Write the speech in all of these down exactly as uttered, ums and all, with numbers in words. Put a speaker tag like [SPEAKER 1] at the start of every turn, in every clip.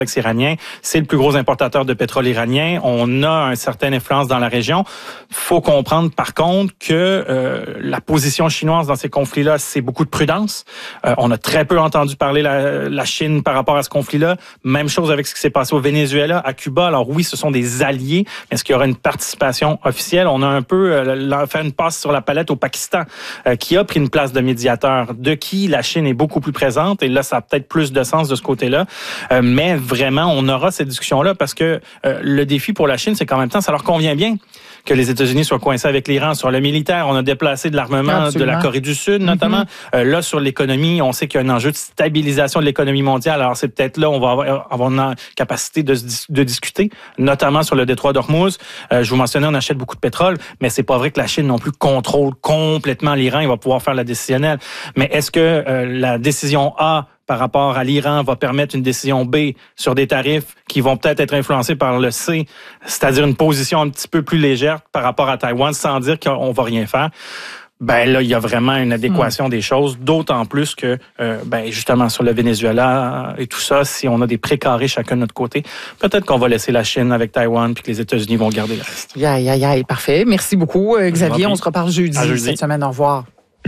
[SPEAKER 1] iranien, c'est le plus gros importateur de pétrole iranien. On a une certaine influence dans la région. Faut comprendre par contre que euh, la position chinoise dans ces conflits-là, c'est beaucoup de prudence. Euh, on a très peu entendu parler la, la Chine par rapport à ce conflit-là. Même chose avec ce qui s'est passé au Venezuela, à Cuba. Alors oui, ce sont des alliés. Est-ce qu'il y aura une participation officielle? On a un peu euh, fait une passe sur la palette au Pakistan, euh, qui a pris une place de médiateur, de qui la Chine est beaucoup plus présente. Et là, ça a peut-être plus de sens de ce côté-là. Euh, mais vraiment, on aura cette discussion-là parce que euh, le défi pour la Chine, c'est qu'en même temps, ça leur convient bien que les États-Unis soient coincés avec l'Iran sur le militaire. On a déplacé de l'armement Absolument. de la Corée du Sud, notamment. Mm-hmm. Euh, là, sur l'économie, on sait qu'il y a un enjeu de stabilisation de l'économie mondiale. Alors, c'est peut-être là où on va avoir, avoir une capacité de, de discuter, notamment sur le détroit d'Ormuz. Euh, je vous mentionnais, on achète beaucoup de pétrole, mais c'est pas vrai que la Chine non plus contrôle complètement l'Iran. Il va pouvoir faire la décisionnelle. Mais est-ce que euh, la décision A par rapport à l'Iran va permettre une décision B sur des tarifs qui vont peut-être être influencés par le C, c'est-à-dire une position un petit peu plus légère par rapport à Taïwan, sans dire qu'on va rien faire? Ben là, il y a vraiment une adéquation mmh. des choses, d'autant plus que, euh, ben justement, sur le Venezuela et tout ça, si on a des précarés chacun de notre côté, peut-être qu'on va laisser la Chine avec Taïwan puis que les États-Unis vont garder le reste.
[SPEAKER 2] Ya, ya, ya, parfait. Merci beaucoup, Xavier. On se reparle jeudi, jeudi cette semaine. Au revoir.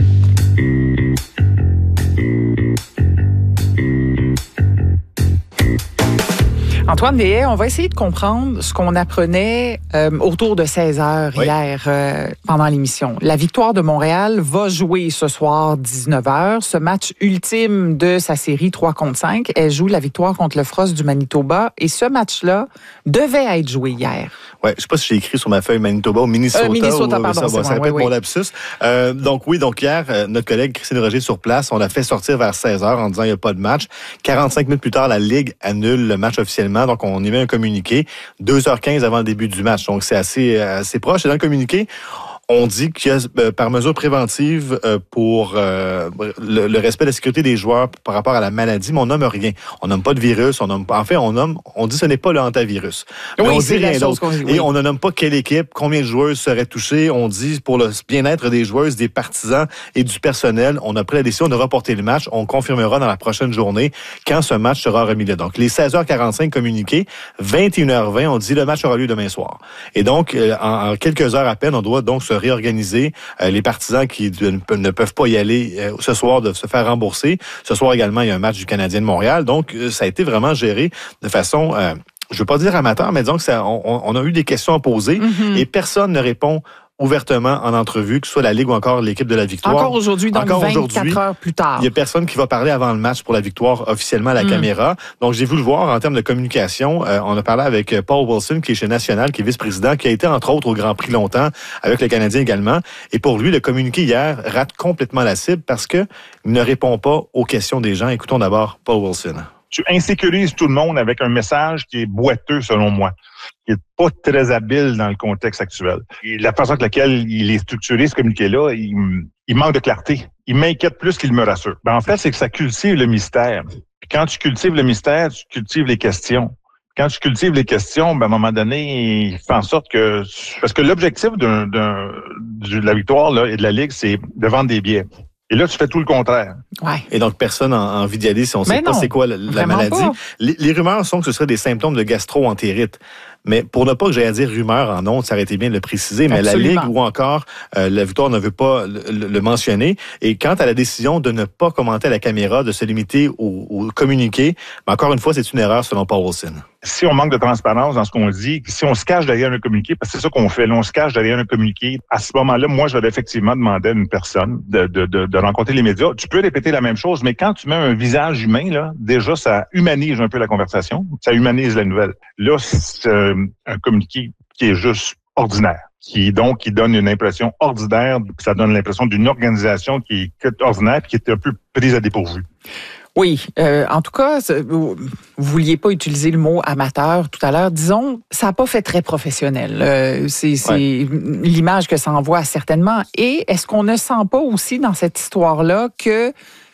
[SPEAKER 2] Antoine Deshaies, on va essayer de comprendre ce qu'on apprenait euh, autour de seize heures oui. hier euh, pendant l'émission. La Victoire de Montréal va jouer ce soir dix-neuf heures. Ce match ultime de sa série trois contre cinq. Elle joue la victoire contre le Frost du Manitoba. Et ce match-là devait être joué hier.
[SPEAKER 3] Oui, je ne sais pas si j'ai écrit sur ma feuille Manitoba ou Minnesota.
[SPEAKER 2] Euh, Minnesota,
[SPEAKER 3] ou,
[SPEAKER 2] pardon.
[SPEAKER 3] Ça,
[SPEAKER 2] c'est
[SPEAKER 3] bon,
[SPEAKER 2] bon,
[SPEAKER 3] ça répète
[SPEAKER 2] oui,
[SPEAKER 3] mon
[SPEAKER 2] oui.
[SPEAKER 3] lapsus. Euh, donc oui, donc hier, euh, notre collègue Christine Roger sur place, on l'a fait sortir vers seize heures en disant il n'y a pas de match. quarante-cinq minutes plus tard, la Ligue annule le match officiellement. Donc, on émet un communiqué deux heures quinze avant le début du match. Donc, c'est assez, assez proche. Et dans le communiqué, on dit qu'il y a, euh, par mesure préventive euh, pour euh, le, le respect de la sécurité des joueurs par rapport à la maladie, mais on nomme rien. On nomme pas de virus. On nomme, en fait, on nomme, on dit que ce n'est pas le hantavirus. Mais
[SPEAKER 2] oui,
[SPEAKER 3] on
[SPEAKER 2] c'est
[SPEAKER 3] dit rien d'autre.
[SPEAKER 2] dit, oui.
[SPEAKER 3] Et on ne nomme pas quelle équipe, combien de joueuses seraient touchées. On dit pour le bien-être des joueuses, des partisans et du personnel, on a pris la décision de reporter le match. On confirmera dans la prochaine journée quand ce match sera remis là. Donc, les seize heures quarante-cinq communiqués, vingt et une heures vingt, on dit le match aura lieu demain soir. Et donc, euh, en, en quelques heures à peine, on doit donc se réorganiser. Euh, les partisans qui ne, ne peuvent pas y aller euh, ce soir doivent se faire rembourser. Ce soir également, il y a un match du Canadien de Montréal. Donc, euh, ça a été vraiment géré de façon, euh, je ne veux pas dire amateur, mais disons que ça, on, on a eu des questions à poser mm-hmm. et personne ne répond ouvertement en entrevue, que ce soit la Ligue ou encore l'équipe de la Victoire.
[SPEAKER 2] Encore aujourd'hui, donc
[SPEAKER 3] encore
[SPEAKER 2] vingt-quatre
[SPEAKER 3] aujourd'hui,
[SPEAKER 2] heures plus tard.
[SPEAKER 3] Il n'y a personne qui va parler avant le match pour la Victoire officiellement à la mm. caméra. Donc, j'ai voulu le voir en termes de communication. Euh, on a parlé avec Paul Wilson, qui est chez National, qui est vice-président, qui a été entre autres au Grand Prix longtemps, avec le Canadien également. Et pour lui, le communiqué hier rate complètement la cible parce que il ne répond pas aux questions des gens. Écoutons d'abord Paul Wilson.
[SPEAKER 4] Tu insécurises tout le monde avec un message qui est boiteux, selon moi, qui est pas très habile dans le contexte actuel. Et la façon avec laquelle il est structuré, ce communiqué-là, il, il manque de clarté. Il m'inquiète plus qu'il me rassure. Ben, en fait, c'est que ça cultive le mystère. Puis quand tu cultives le mystère, tu cultives les questions. Quand tu cultives les questions, ben, à un moment donné, il fait en sorte que... Parce que l'objectif d'un, d'un, de la Victoire là, et de la Ligue, c'est de vendre des billets. Et là, tu fais tout le contraire.
[SPEAKER 2] Ouais.
[SPEAKER 3] Et donc, personne n'a envie d'y aller si on ne sait pas c'est quoi la, la maladie. Les, les rumeurs sont que ce serait des symptômes de gastro-entérite. Mais pour ne pas que j'aille à dire rumeur en ondes, ça aurait été bien de le préciser, mais Absolument. La Ligue ou encore euh, la Victoire ne veut pas le, le, le mentionner. Et quant à la décision de ne pas commenter à la caméra, de se limiter au, au communiqué, mais encore une fois, c'est une erreur selon Paul Wilson.
[SPEAKER 4] Si on manque de transparence dans ce qu'on dit, si on se cache derrière un communiqué, parce que c'est ça qu'on fait, là, on se cache derrière un communiqué, à ce moment-là, moi, je vais effectivement demander à une personne de, de, de, de rencontrer les médias. Tu peux répéter la même chose, mais quand tu mets un visage humain, là, déjà, ça humanise un peu la conversation, ça humanise la nouvelle. Là, c'est un communiqué qui est juste ordinaire, qui donc qui donne une impression ordinaire, ça donne l'impression d'une organisation qui est ordinaire, qui est un peu prise à dépourvu.
[SPEAKER 2] Oui, euh, en tout cas, vous vouliez pas utiliser le mot amateur tout à l'heure. Disons, ça n'a pas fait très professionnel. Euh, c'est c'est ouais. l'image que ça envoie certainement. Et est-ce qu'on ne sent pas aussi dans cette histoire-là que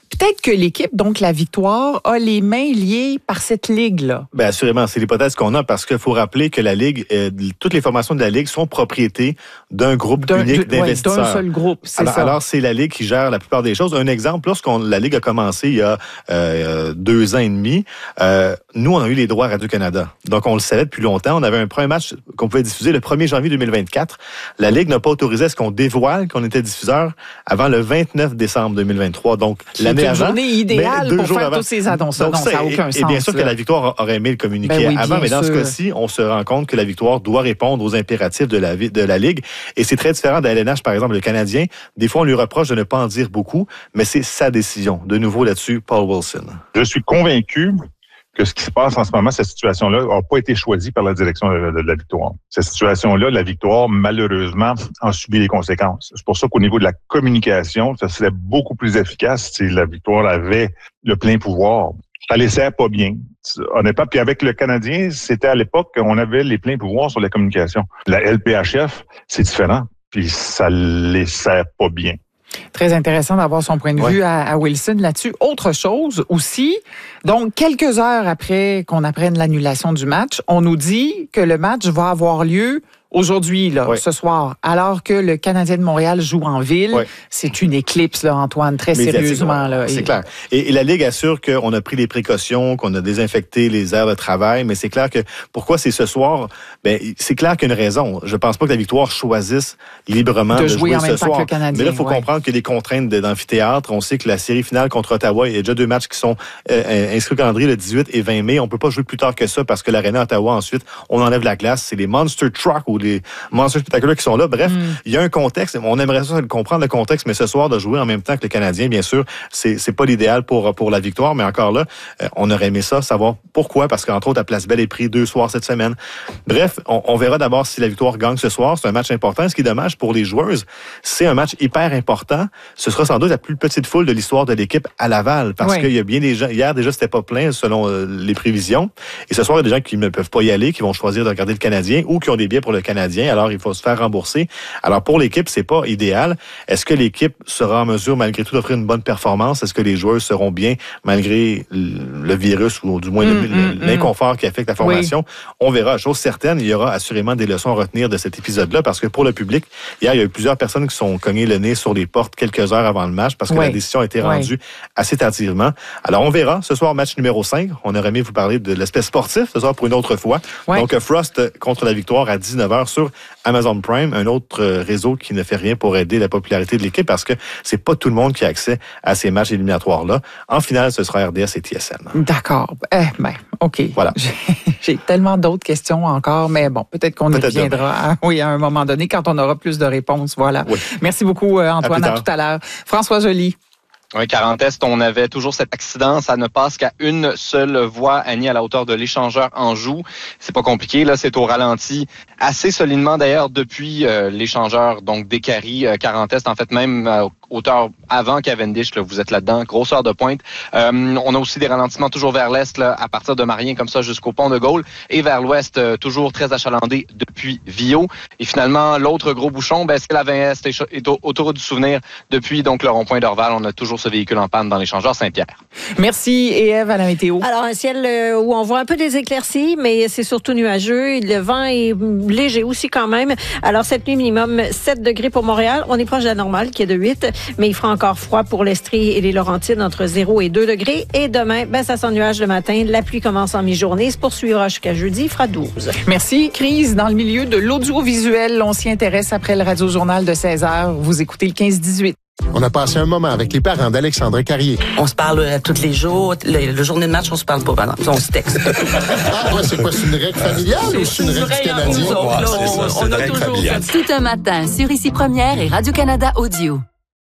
[SPEAKER 2] Peut-être que l'équipe, donc la Victoire, a les mains liées par cette ligue-là.
[SPEAKER 3] Bien, assurément, c'est l'hypothèse qu'on a parce qu'il faut rappeler que la Ligue, euh, toutes les formations de la Ligue sont propriété d'un groupe
[SPEAKER 2] d'un,
[SPEAKER 3] unique
[SPEAKER 2] de,
[SPEAKER 3] d'investisseurs.
[SPEAKER 2] Ouais, d'un seul groupe, c'est
[SPEAKER 3] alors,
[SPEAKER 2] ça.
[SPEAKER 3] Alors, c'est la Ligue qui gère la plupart des choses. Un exemple, lorsqu'on la Ligue a commencé il y a euh, deux ans et demi, euh, nous, on a eu les droits à Radio-Canada. Donc, on le savait depuis longtemps. On avait un premier match qu'on pouvait diffuser le premier janvier deux mille vingt-quatre. La Ligue n'a pas autorisé à ce qu'on dévoile qu'on était diffuseur avant le vingt-neuf décembre deux mille vingt-trois. Donc,
[SPEAKER 2] qui
[SPEAKER 3] l'année
[SPEAKER 2] est une
[SPEAKER 3] avant,
[SPEAKER 2] journée idéale pour faire
[SPEAKER 3] avant.
[SPEAKER 2] tous ces annonces. Non, ça n'a aucun
[SPEAKER 3] et,
[SPEAKER 2] sens.
[SPEAKER 3] Et bien sûr
[SPEAKER 2] là.
[SPEAKER 3] que la Victoire aurait aimé le communiquer
[SPEAKER 2] ben oui,
[SPEAKER 3] avant, mais dans
[SPEAKER 2] sûr.
[SPEAKER 3] ce cas-ci, on se rend compte que la Victoire doit répondre aux impératifs de la, de la Ligue. Et c'est très différent de la L N H, par exemple, le Canadien. Des fois, on lui reproche de ne pas en dire beaucoup, mais c'est sa décision. De nouveau là-dessus, Paul Wilson.
[SPEAKER 4] Je suis convaincu que ce qui se passe en ce moment, cette situation-là, n'a pas été choisie par la direction de, de, de la Victoire. Cette situation-là, la Victoire, malheureusement, en subit les conséquences. C'est pour ça qu'au niveau de la communication, ça serait beaucoup plus efficace si la Victoire avait le plein pouvoir. Ça les sert pas bien. Honnêtement, puis avec le Canadien, c'était à l'époque qu'on avait les pleins pouvoirs sur la communication. La L P H F, c'est différent, puis ça les sert pas bien.
[SPEAKER 2] Très intéressant d'avoir son point de vue ouais. à, à Wilson là-dessus. Autre chose aussi, donc quelques heures après qu'on apprenne l'annulation du match, on nous dit que le match va avoir lieu aujourd'hui, là,
[SPEAKER 3] oui.
[SPEAKER 2] ce soir, alors que le Canadien de Montréal joue en ville. Oui. C'est une éclipse, là, Antoine, très sérieusement. Là.
[SPEAKER 3] C'est
[SPEAKER 2] et...
[SPEAKER 3] clair. Et, et la Ligue assure qu'on a pris les précautions, qu'on a désinfecté les aires de travail, mais c'est clair que pourquoi c'est ce soir? Ben, c'est clair qu'il y a une raison. Je pense pas que la Victoire choisisse librement de, de jouer, jouer en même ce temps soir.
[SPEAKER 2] Que le Canadien,
[SPEAKER 3] mais là, il faut
[SPEAKER 2] ouais.
[SPEAKER 3] comprendre qu'il y a des contraintes d'amphithéâtre. On sait que la série finale contre Ottawa, il y a déjà deux matchs qui sont euh, inscrits au calendrier le dix-huit et vingt mai. On peut pas jouer plus tard que ça parce que l'Arena Ottawa, ensuite, on enlève la glace. C'est les Monster Truck ou les Monster spectaculaires qui sont là. Bref, mm. il y a un contexte. On aimerait ça comprendre le contexte, mais ce soir, de jouer en même temps que le Canadien, bien sûr, c'est, c'est pas l'idéal pour, pour la Victoire, mais encore là, euh, on aurait aimé ça, savoir pourquoi, parce qu'entre autres, la Place Belle est pris deux soirs cette semaine. Bref, on, on verra d'abord si la Victoire gagne ce soir. C'est un match important. Ce qui est dommage pour les joueuses, c'est un match hyper important. Ce sera sans doute la plus petite foule de l'histoire de l'équipe à Laval, parce oui. qu'il y a bien des gens, hier déjà, c'était pas plein selon euh, les prévisions. Et ce soir, il y a des gens qui ne peuvent pas y aller, qui vont choisir de regarder le Canadien ou qui ont des billets pour le Canadien. Alors, il faut se faire rembourser. Alors, pour l'équipe, c'est pas idéal. Est-ce que l'équipe sera en mesure, malgré tout, d'offrir une bonne performance? Est-ce que les joueurs seront bien, malgré le virus ou du moins mmh, le, mmh, l'inconfort qui affecte la formation? Oui. On verra. Chose certaine, il y aura assurément des leçons à retenir de cet épisode-là, parce que pour le public, hier, il y a eu plusieurs personnes qui sont cognées le nez sur les portes quelques heures avant le match, parce que oui. la décision a été rendue oui. assez tardivement. Alors, on verra. Ce soir, match numéro cinq. On aurait aimé vous parler de l'aspect sportif, ce soir, pour une autre fois. Oui. Donc, Frost contre la Victoire à dix-neuf heures sur Amazon Prime, un autre réseau qui ne fait rien pour aider la popularité de l'équipe, parce que c'est pas tout le monde qui a accès à ces matchs éliminatoires-là. En finale, ce sera R D S et T S N.
[SPEAKER 2] D'accord. Eh ben, OK.
[SPEAKER 3] Voilà.
[SPEAKER 2] J'ai, j'ai tellement d'autres questions encore, mais bon, peut-être qu'on peut-être y reviendra à, oui, à un moment donné quand on aura plus de réponses. Voilà. Oui. Merci beaucoup, Antoine. À, à tout à l'heure. François Joly.
[SPEAKER 5] Oui, Quarante-Est, on avait toujours cet accident. Ça ne passe qu'à une seule voie, Annie, à la hauteur de l'échangeur Anjou. C'est pas compliqué, là. C'est au ralenti assez solidement, d'ailleurs, depuis euh, l'échangeur, donc d'Écarie, euh, Quarante-Est, en fait, même euh, hauteur avant Cavendish, là, vous êtes là-dedans, grosseur de pointe. Euh, on a aussi des ralentissements toujours vers l'est, là, à partir de Marien, comme ça, jusqu'au pont de Gaulle, et vers l'ouest, euh, toujours très achalandé depuis Vio. Et finalement, l'autre gros bouchon, ben, c'est la vingt Est et autoroute du Souvenir depuis donc le rond-point d'Orval. On a toujours ce véhicule en panne dans l'échangeur Saint-Pierre.
[SPEAKER 2] Merci. Et Ève, à la météo?
[SPEAKER 6] Alors, un ciel euh, où on voit un peu des éclaircies, mais c'est surtout nuageux. Le vent est léger aussi quand même. Alors, cette nuit, minimum sept degrés pour Montréal. On est proche de la normale, qui est de huit, mais il fera encore froid pour l'Estrie et les Laurentides, entre zéro et deux degrés. Et demain, ben, ça s'ennuage le matin. La pluie commence en mi-journée, se poursuivra jusqu'à jeudi, il fera douze.
[SPEAKER 2] Merci. Crise dans le milieu de l'audiovisuel. On s'y intéresse après le Radio-Journal de seize heures. Vous écoutez le quinze dix-huit.
[SPEAKER 7] On a passé un moment avec les parents d'Alexandre Carrier.
[SPEAKER 8] On se parle euh, tous les jours. Le, le journée de match, on se parle pas, pardon. On se texte.
[SPEAKER 7] Ah, ouais, c'est quoi? C'est une règle familiale ou c'est une règle canadienne?
[SPEAKER 8] Ouais,
[SPEAKER 7] ouais,
[SPEAKER 8] c'est ça, c'est une règle familiale.
[SPEAKER 9] Tout un matin sur Ici Première et Radio-Canada Audio.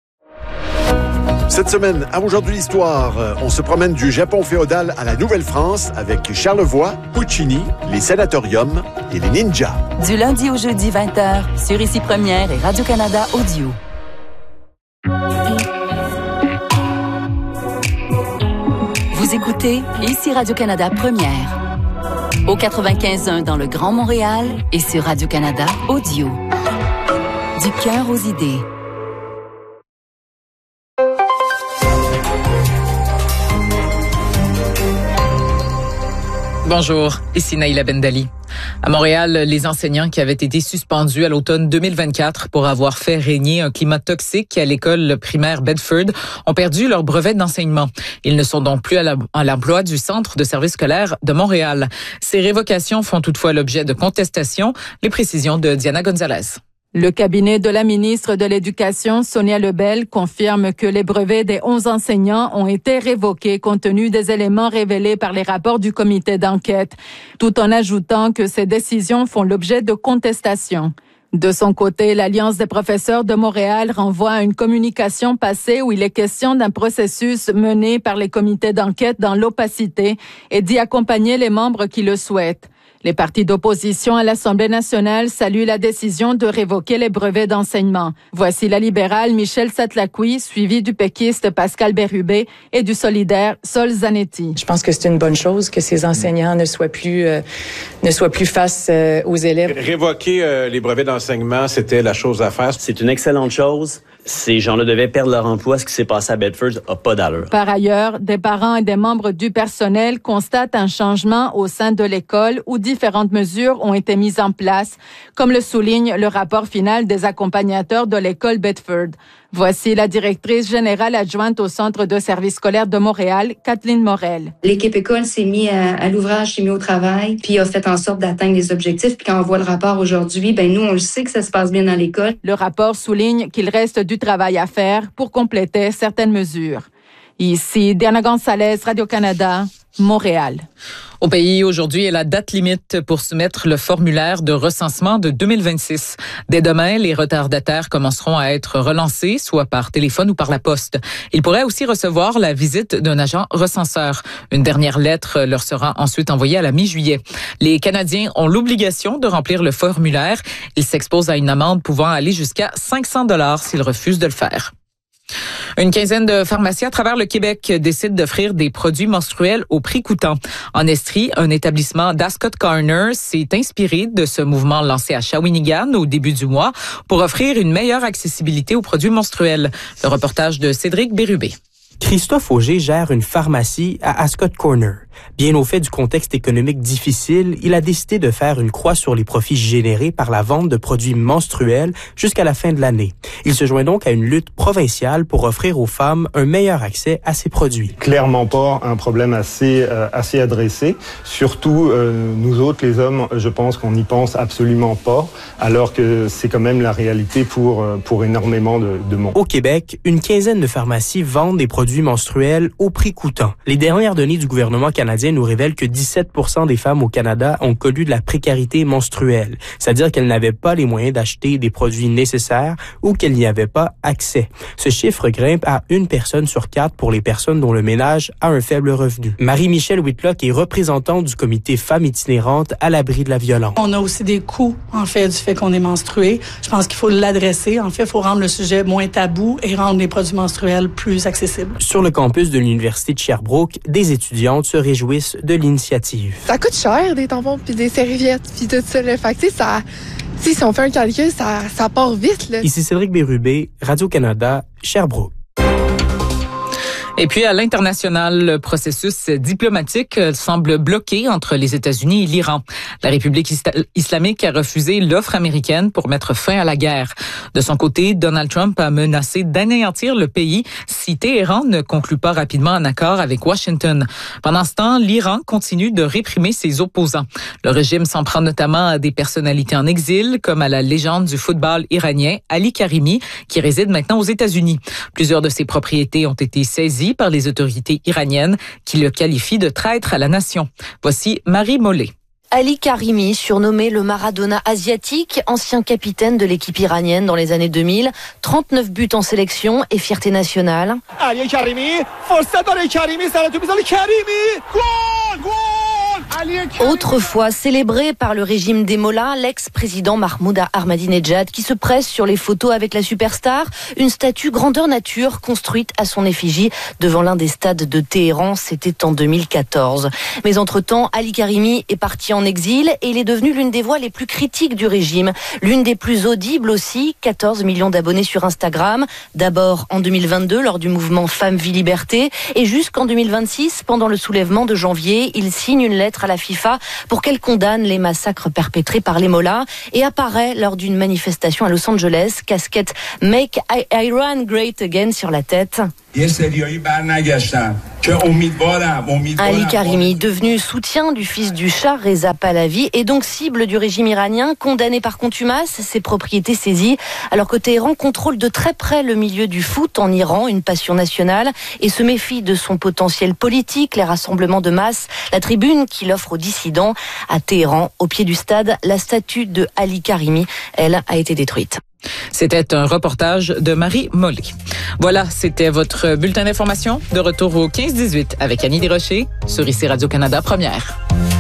[SPEAKER 10] Cette semaine, à Aujourd'hui Histoire, on se promène du Japon féodal à la Nouvelle-France avec Charlevoix, Puccini, les sanatoriums et les ninjas.
[SPEAKER 9] Du lundi au jeudi vingt heures sur Ici Première et Radio-Canada Audio. Vous écoutez Ici Radio-Canada Première. Au quatre-vingt-quinze un dans le Grand Montréal et sur Radio-Canada Audio. Du cœur aux idées.
[SPEAKER 2] Bonjour, ici Naïla Bendali. À Montréal, les enseignants qui avaient été suspendus à l'automne deux mille vingt-quatre pour avoir fait régner un climat toxique à l'école primaire Bedford ont perdu leur brevet d'enseignement. Ils ne sont donc plus à l'emploi du Centre de services scolaires de Montréal. Ces révocations font toutefois l'objet de contestations. Les précisions de Diana Gonzalez.
[SPEAKER 11] Le cabinet de la ministre de l'Éducation, Sonia Lebel, confirme que les brevets des onze enseignants ont été révoqués compte tenu des éléments révélés par les rapports du comité d'enquête, tout en ajoutant que ces décisions font l'objet de contestations. De son côté, l'Alliance des professeurs de Montréal renvoie à une communication passée où il est question d'un processus mené par les comités d'enquête dans l'opacité et d'y accompagner les membres qui le souhaitent. Les partis d'opposition à l'Assemblée nationale saluent la décision de révoquer les brevets d'enseignement. Voici la libérale Michèle Satlaqui, suivie du péquiste Pascal Bérubé et du solidaire Sol Zanetti.
[SPEAKER 12] Je pense que c'est une bonne chose que ces enseignants ne soient plus euh, ne soient plus face euh, aux élèves.
[SPEAKER 13] Révoquer euh, les brevets d'enseignement, c'était la chose à faire.
[SPEAKER 14] C'est une excellente chose. Ces gens-là devaient perdre leur emploi. Ce qui s'est passé à Bedford n'a pas d'allure.
[SPEAKER 11] Par ailleurs, des parents et des membres du personnel constatent un changement au sein de l'école où différentes mesures ont été mises en place, comme le souligne le rapport final des accompagnateurs de l'école Bedford. Voici la directrice générale adjointe au Centre de services scolaires de Montréal, Kathleen Morel.
[SPEAKER 15] L'équipe école s'est mise à, à l'ouvrage, s'est mise au travail, puis a fait en sorte d'atteindre les objectifs. Puis quand on voit le rapport aujourd'hui, ben nous, on le sait que ça se passe bien dans l'école.
[SPEAKER 11] Le rapport souligne qu'il reste du travail à faire pour compléter certaines mesures. Ici, Diana Gonzalez, Radio-Canada, Montréal.
[SPEAKER 2] Au pays, aujourd'hui est la date limite pour soumettre le formulaire de recensement de deux mille vingt-six. Dès demain, les retardataires commenceront à être relancés, soit par téléphone ou par la poste. Ils pourraient aussi recevoir la visite d'un agent recenseur. Une dernière lettre leur sera ensuite envoyée à la mi-juillet. Les Canadiens ont l'obligation de remplir le formulaire. Ils s'exposent à une amende pouvant aller jusqu'à cinq cents dollars s'ils refusent de le faire. Une quinzaine de pharmacies à travers le Québec décident d'offrir des produits menstruels au prix coûtant. En Estrie, un établissement d'Ascot Corner s'est inspiré de ce mouvement lancé à Shawinigan au début du mois pour offrir une meilleure accessibilité aux produits menstruels. Le reportage de Cédric Bérubé.
[SPEAKER 16] Christophe Auger gère une pharmacie à Ascot Corner. Bien au fait du contexte économique difficile, il a décidé de faire une croix sur les profits générés par la vente de produits menstruels jusqu'à la fin de l'année. Il se joint donc à une lutte provinciale pour offrir aux femmes un meilleur accès à ces produits.
[SPEAKER 17] Clairement pas un problème assez euh, assez adressé. Surtout, euh, nous autres, les hommes, je pense qu'on n'y pense absolument pas, alors que c'est quand même la réalité pour, pour énormément de, de monde.
[SPEAKER 16] Au Québec, une quinzaine de pharmacies vendent des produits menstruels au prix coûtant. Les dernières données du gouvernement canadien nous révèlent que dix-sept pour cent des femmes au Canada ont connu de la précarité menstruelle, c'est-à-dire qu'elles n'avaient pas les moyens d'acheter des produits nécessaires ou qu'elles n'y avaient pas accès. Ce chiffre grimpe à une personne sur quatre pour les personnes dont le ménage a un faible revenu. Marie-Michelle Whitlock est représentante du comité Femmes itinérantes à l'abri de la violence.
[SPEAKER 18] On a aussi des coûts, en fait, du fait qu'on est menstrué. Je pense qu'il faut l'adresser. En fait, il faut rendre le sujet moins tabou et rendre les produits menstruels plus accessibles.
[SPEAKER 16] Sur le campus de l'Université de Sherbrooke, des étudiantes se réjouissent de l'initiative.
[SPEAKER 19] Ça coûte cher, des tampons puis des serviettes puis tout ça. Là. Fait que, ça, si on fait un calcul, ça, ça part vite. Là.
[SPEAKER 16] Ici Cédric Bérubé, Radio-Canada, Sherbrooke.
[SPEAKER 2] Et puis, à l'international, le processus diplomatique semble bloqué entre les États-Unis et l'Iran. La République islamique a refusé l'offre américaine pour mettre fin à la guerre. De son côté, Donald Trump a menacé d'anéantir le pays si Téhéran ne conclut pas rapidement un accord avec Washington. Pendant ce temps, l'Iran continue de réprimer ses opposants. Le régime s'en prend notamment à des personnalités en exil, comme à la légende du football iranien Ali Karimi, qui réside maintenant aux États-Unis. Plusieurs de ses propriétés ont été saisies par les autorités iraniennes qui le qualifient de traître à la nation. Voici Marie Mollet.
[SPEAKER 20] Ali Karimi, surnommé le Maradona asiatique, ancien capitaine de l'équipe iranienne dans les années deux mille, trente-neuf buts en sélection et fierté nationale.
[SPEAKER 21] Ali Karimi, فرصت داره Karimi, سرتو میزنه Karimi, گل گل
[SPEAKER 20] Autrefois célébré par le régime des Mollahs, l'ex-président Mahmoud Ahmadinejad qui se presse sur les photos avec la superstar, une statue grandeur nature construite à son effigie devant l'un des stades de Téhéran, c'était en deux mille quatorze. Mais entre-temps, Ali Karimi est parti en exil et il est devenu l'une des voix les plus critiques du régime, l'une des plus audibles aussi, quatorze millions d'abonnés sur Instagram, d'abord en deux mille vingt-deux lors du mouvement Femmes, Vie, Liberté et jusqu'en deux mille vingt-six, pendant le soulèvement de janvier, il signe une lettre à la la FIFA pour qu'elle condamne les massacres perpétrés par les mollahs et apparaît lors d'une manifestation à Los Angeles, casquette Make Iran Great Again sur la tête. Ali Karimi, devenu soutien du fils du Shah Reza Pahlavi, est donc cible du régime iranien, condamné par contumace, ses propriétés saisies, alors que Téhéran contrôle de très près le milieu du foot en Iran, une passion nationale, et se méfie de son potentiel politique, les rassemblements de masse, la tribune qu'il offre aux dissidents. À Téhéran, au pied du stade, la statue de Ali Karimi, elle, a été détruite.
[SPEAKER 2] C'était un reportage de Marie Mollet. Voilà, c'était votre bulletin d'information. De retour au quinze dix-huit avec Annie Desrochers sur ici Radio-Canada Première.